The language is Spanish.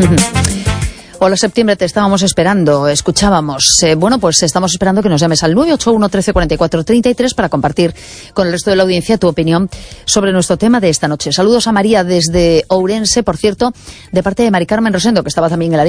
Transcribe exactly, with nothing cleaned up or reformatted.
Hola, septiembre, te estábamos esperando, escuchábamos. Eh, bueno, pues estamos esperando que nos llames al nueve ocho uno, trece, cuarenta y cuatro, treinta y tres para compartir con el resto de la audiencia tu opinión sobre nuestro tema de esta noche. Saludos a María desde Ourense, por cierto, de parte de Mari Carmen Rosendo, que estaba también en la